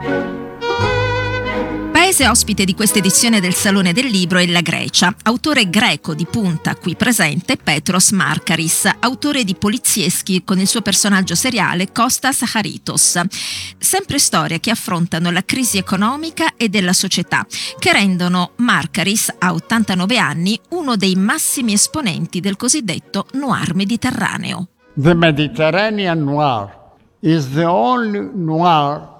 Paese ospite di questa edizione del Salone del Libro è la Grecia. Autore greco di punta qui presente Petros Markaris, autore di polizieschi con il suo personaggio seriale Kostas Charitos. Sempre storie che affrontano la crisi economica e della società, che rendono Markaris, a 89 anni, uno dei massimi esponenti del cosiddetto noir mediterraneo. The Mediterranean noir is the only noir